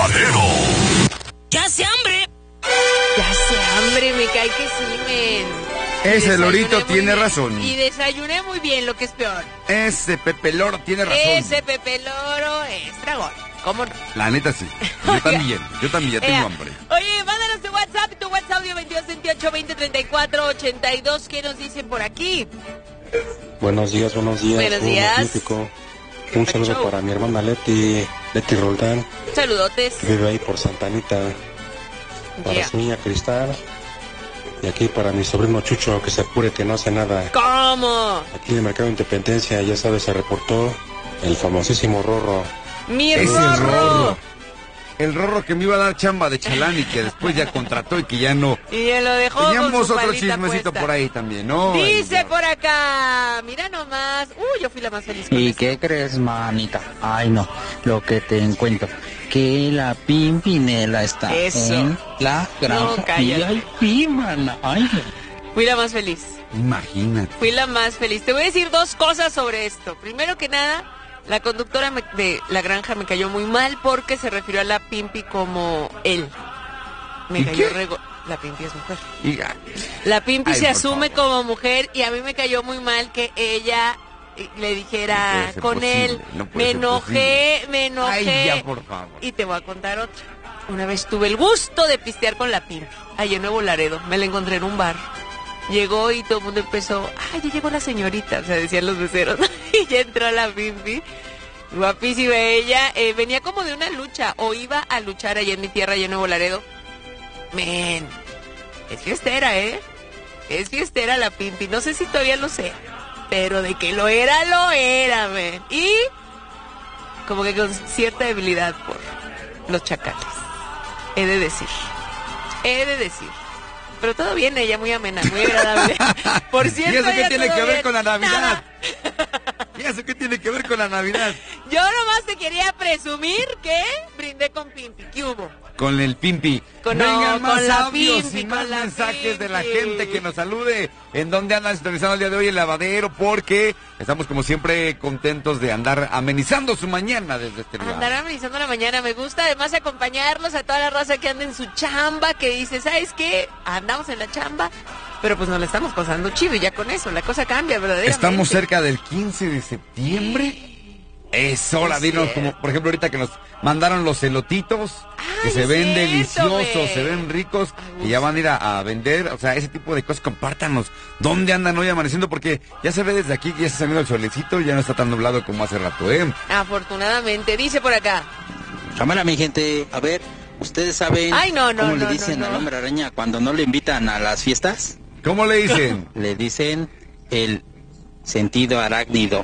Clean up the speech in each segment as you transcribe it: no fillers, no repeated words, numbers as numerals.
lavadero. ¡Ya hace hambre! Ya hace hambre, me cae que sí, men. Ese lorito tiene razón. Y desayuné muy bien, lo que es peor. Ese Pepe Loro tiene razón. Ese Pepe Loro es dragón. ¿Cómo no? La neta sí. Yo también, ya tengo hambre. Oye, mándanos tu WhatsApp, audio 2228-2034-82. ¿Qué nos dicen por aquí? Buenos días. Buenos días. Magnífico. Un saludo para mi hermana Leti Roldán. Saludotes. Que vive ahí por Santa Anita. Para su niña Cristal. Y aquí para mi sobrino Chucho, que se apure, que no hace nada. ¿Cómo? Aquí en el Mercado de Independencia, ya sabes, se reportó el famosísimo Rorro. ¡Mi Rorro! El Rorro que me iba a dar chamba de chalán y que después ya contrató y que ya no. Y ya lo dejó. Teníamos con su otro palita chismecito puesta por ahí también, ¿no? Dice por acá, mira nomás. Yo fui la más feliz. ¿Y qué crees, manita? Ay, no, lo que te encuentro. Que la Pimpinela está en la granja VIP, mana. Ay, fui la más feliz. Imagínate. Fui la más feliz. Te voy a decir dos cosas sobre esto. Primero que nada, la conductora de la granja me cayó muy mal porque se refirió a la Pimpi como él. Me cayó la Pimpi es mujer. La Pimpi se asume como mujer y a mí me cayó muy mal que ella le dijera con él. Me enojé. Ay, ya, por favor. Y te voy a contar otra. Una vez tuve el gusto de pistear con la Pimpi, allá en Nuevo Laredo. Me la encontré en un bar. Llegó y todo el mundo empezó, ya llegó la señorita, o sea, decían los meseros. Y ya entró la Pimpi, guapísima ella. Venía como de una lucha, o iba a luchar allá en mi tierra, allá en Nuevo Laredo. Men, es fiestera, es fiestera la Pimpi. No sé si todavía lo sé, pero de que lo era, men. Y como que con cierta debilidad por los chacales. He de decir. Pero todo bien, ella muy amena, muy agradable. Por cierto, ¿y eso qué tiene que ver bien. con la Navidad? ¿Y eso qué tiene que ver con la Navidad? Yo nomás te quería presumir que brindé con Pimpi. ¿Qué hubo? Con el Pimpi. Vengan más con audios Pimpi, y más mensajes Pimpi. de la gente que nos salude. ¿En dónde andan sintonizando el día de hoy el lavadero? Porque estamos como siempre contentos de andar amenizando su mañana desde este lugar. Andar amenizando la mañana, me gusta además acompañarlos a toda la raza que anda en su chamba, que dice, ¿sabes qué? Andamos en la chamba, pero pues nos la estamos pasando chido y ya con eso la cosa cambia verdaderamente. Estamos cerca del 15 de septiembre. Es hora, dinos, como por ejemplo ahorita que nos mandaron los elotitos, que se ven deliciosos, se ven ricos, y ya van a ir a vender, o sea, ese tipo de cosas, compártanos. ¿Dónde andan hoy amaneciendo? Porque ya se ve desde aquí que ya se está viendo el solecito, ya no está tan nublado como hace rato, Afortunadamente, dice por acá. cámara, mi gente, a ver, ¿ustedes saben cómo le dicen al hombre araña cuando no le invitan a las fiestas? ¿Cómo le dicen? Le dicen el sentido arácnido.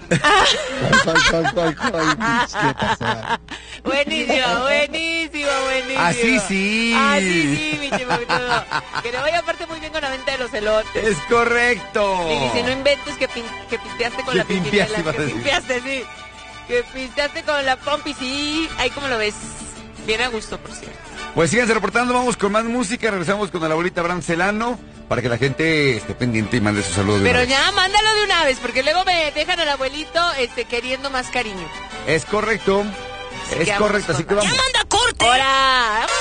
Buenísimo. Así sí, mi chimuelo. Que le vaya aparte muy bien con la venta de los elotes. Es correcto. Y si no inventes que pisteaste con la Pimpinela. Que pisteaste con la Pompi, sí. Ahí como lo ves. Bien a gusto, por cierto. Pues síganse reportando, vamos con más música, regresamos con la abuelita Abraham Celano, para que la gente esté pendiente y mande sus saludos. Pero ya, mándalo de una vez, porque luego me dejan al abuelito queriendo más cariño. Es correcto, así que vamos. ¡Ya manda corte! ¡Hora!